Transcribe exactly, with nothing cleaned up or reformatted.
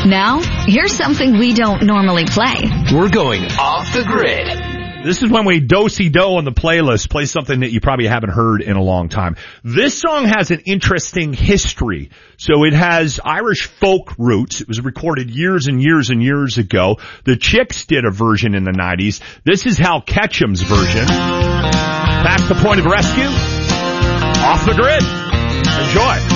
Now, here's something we don't normally play. We're going off the grid. This is when we do-si-do on the playlist, play something that you probably haven't heard in a long time. This song has an interesting history. So it has Irish folk roots. It was recorded years and years and years ago. The Chicks did a version in the nineties. This is Hal Ketchum's version. Past the point of rescue. Off the grid. Enjoy.